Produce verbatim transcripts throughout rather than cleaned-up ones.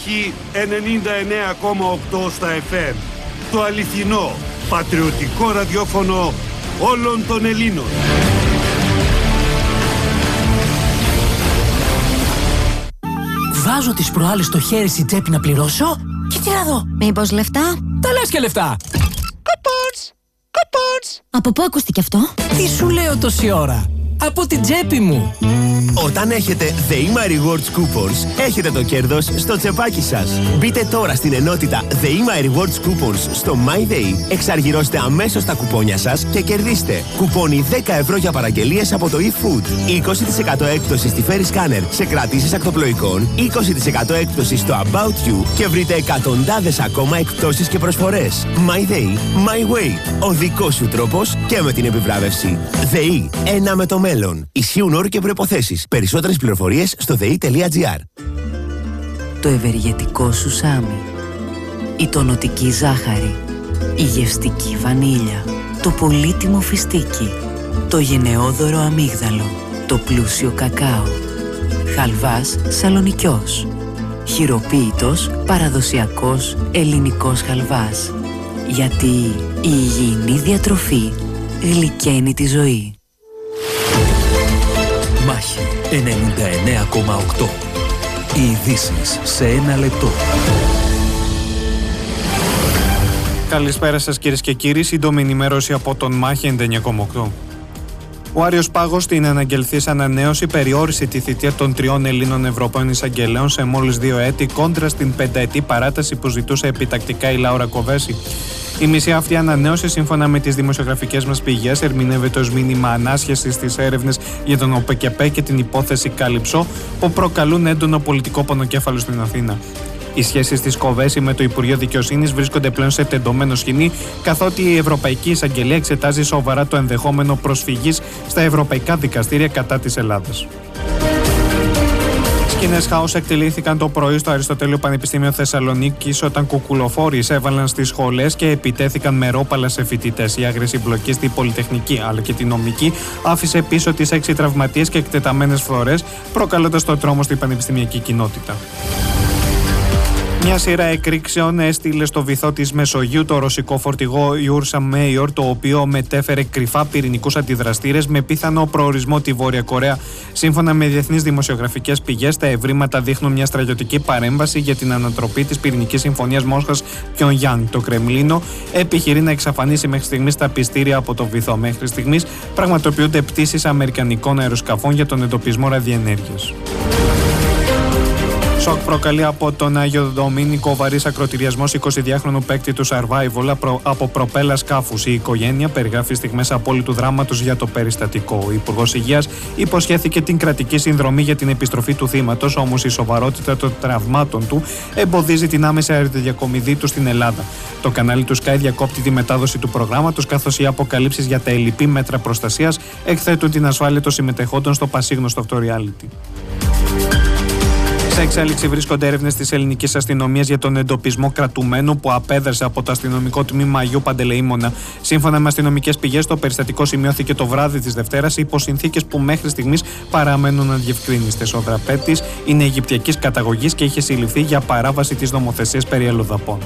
Μάχη ενενήντα εννέα κόμμα οκτώ στα εφ εμ. Το αληθινό, πατριωτικό ραδιόφωνο όλων των Ελλήνων. Βάζω τις προάλλες το χέρι στην τσέπη να πληρώσω και τι να δω. Μήπως λεφτά? Τα λες και λεφτά. Coupons! Coupons! Από πού ακούστηκε αυτό? Τι σου λέω τόση ώρα? Από την τσέπη μου. Όταν έχετε The Ima Rewards Coupons, έχετε το κέρδος στο τσεπάκι σας. Μπείτε τώρα στην ενότητα The Ima Rewards Coupons στο MyDay, εξαργυρώστε αμέσως τα κουπόνια σας και κερδίστε κουπόνι δέκα ευρώ για παραγγελίες από το eFood, είκοσι τοις εκατό έκπτωση στη Ferry Scanner σε κρατήσεις ακτοπλοϊκών, είκοσι τοις εκατό έκπτωση στο About You και βρείτε εκατοντάδες ακόμα εκπτώσεις και προσφορές. MyDay, My Way. Ο δικός σου τρόπος και με την επιβράβευση. ΔΕΗ, ένα με το μέλλον. Ισχύουν όροι και προϋποθέσεις. Περισσότερες πληροφορίες στο δε ι τελεία τζι άρ. Το ευεργετικό σουσάμι, η τονωτική ζάχαρη, η γευστική βανίλια, το πολύτιμο φιστίκι, το γενναιόδωρο αμύγδαλο, το πλούσιο κακάο, χαλβάς σαλονικιός, χειροποίητος παραδοσιακός ελληνικός χαλβάς. Γιατί η υγιεινή διατροφή γλυκαίνει τη ζωή. Μάχη ενενήντα εννέα κόμμα οκτώ. Οι ειδήσεις σε ένα λεπτό. Καλησπέρα σας κυρίες και κύριοι. Σύντομη ενημέρωση από τον Μάχη ενενήντα εννέα κόμμα οκτώ. Ο Άριος Πάγος στην αναγγελθής ανανέωση περιόρισε τη θητεία των τριών Ελλήνων Ευρωπαίων εισαγγελέων σε μόλις δύο έτη κόντρα στην πενταετή παράταση που ζητούσε επιτακτικά η Λάουρα Κοβέση. Η μισή αυτή ανανέωση, σύμφωνα με τις δημοσιογραφικές μας πηγές, ερμηνεύεται ως μήνυμα ανάσχεσης στις έρευνες για τον ΟΠΕΚΕΠΕ και την υπόθεση Καλυψό, που προκαλούν έντονο πολιτικό πονοκέφαλο στην Αθήνα. Οι σχέσεις της Κοβέση με το Υπουργείο Δικαιοσύνης βρίσκονται πλέον σε τεντωμένο σκηνή, καθότι η Ευρωπαϊκή Εισαγγελία εξετάζει σοβαρά το ενδεχόμενο προσφυγής στα ευρωπαϊκά δικαστήρια κατά της Ελλάδας. Σκηνές χάους εκτελήθηκαν το πρωί στο Αριστοτέλειο Πανεπιστήμιο Θεσσαλονίκης όταν κουκουλοφόροι εισέβαλαν στις σχολές και επιτέθηκαν με ρόπαλα σε φοιτητές. Η άγρια συμπλοκή στην Πολυτεχνική αλλά και την Νομική άφησε πίσω τις έξι τραυματίες και εκτεταμένες φθορές, προκαλώντας το τρόμο στην πανεπιστημιακή κοινότητα. Μια σειρά εκρήξεων έστειλε στο βυθό της Μεσογείου το ρωσικό φορτηγό Ursa Major, το οποίο μετέφερε κρυφά πυρηνικούς αντιδραστήρες με πιθανό προορισμό τη Βόρεια Κορέα. Σύμφωνα με διεθνείς δημοσιογραφικές πηγές, τα ευρήματα δείχνουν μια στρατιωτική παρέμβαση για την ανατροπή της πυρηνικής συμφωνίας Μόσχας-Πιονγκιάνγκ. Το Κρεμλίνο επιχειρεί να εξαφανίσει μέχρι στιγμής τα πιστήρια από το βυθό. Μέχρι στιγμής πραγματοποιούνται πτήσεις αμερικανικών αεροσκαφών για τον εντοπισμό ραδιενέργειας. Σοκ προκαλεί από τον Άγιο Δομήνικο βαρύς ακροτηριασμός εικοσιδυάχρονου παίκτη του Survival από προπέλα σκάφους. Η οικογένεια περιγράφει στιγμές απόλυτου δράματος για το περιστατικό. Ο Υπουργός Υγείας υποσχέθηκε την κρατική συνδρομή για την επιστροφή του θύματος, όμως η σοβαρότητα των τραυμάτων του εμποδίζει την άμεση αεροδιακομιδή του στην Ελλάδα. Το κανάλι του Sky διακόπτει τη μετάδοση του προγράμματος, καθώς οι αποκαλύψεις για τα ελλειπή μέτρα προστασίας εκθέτουν την ασφάλεια των συμμετεχόντων στο πασίγνωστο αυτό reality. Σε εξέλιξη βρίσκονται έρευνες της ελληνικής αστυνομίας για τον εντοπισμό κρατουμένου που απέδρασε από το αστυνομικό τμήμα Αγίου Παντελεήμωνα. Σύμφωνα με αστυνομικές πηγές, το περιστατικό σημειώθηκε το βράδυ της Δευτέρας υπό συνθήκες που μέχρι στιγμής παραμένουν αδιευκρίνιστες. Ο δραπέτης είναι αιγυπτιακής καταγωγής και είχε συλληφθεί για παράβαση της νομοθεσίας περί αλλοδαπών.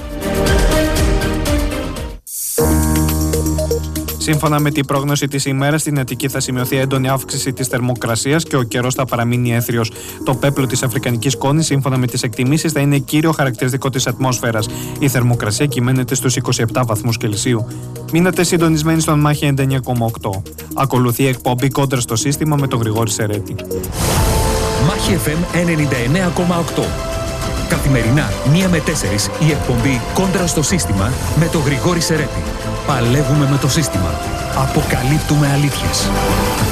Σύμφωνα με την πρόγνωση της ημέρας, στην Αττική θα σημειωθεί έντονη αύξηση της θερμοκρασίας και ο καιρός θα παραμείνει έθριος. Το πέπλο της Αφρικανικής σκόνης, σύμφωνα με τις εκτιμήσεις, θα είναι κύριο χαρακτηριστικό της ατμόσφαιρας. Η θερμοκρασία κυμαίνεται στους είκοσι επτά βαθμούς Κελσίου. Μείνατε συντονισμένοι στον Μάχη ενενήντα εννέα κόμμα οκτώ. Ακολουθεί η εκπομπή Κόντρα στο σύστημα με τον Γρηγόρη Σερέτη. Μάχη εφ εμ ενενήντα εννέα κόμμα οκτώ. Καθημερινά, μία με τέσσερις, η εκπομπή Κόντρα στο σύστημα με τον Γρηγόρη Σερέτη. Παλεύουμε με το σύστημα. Αποκαλύπτουμε αλήθειες.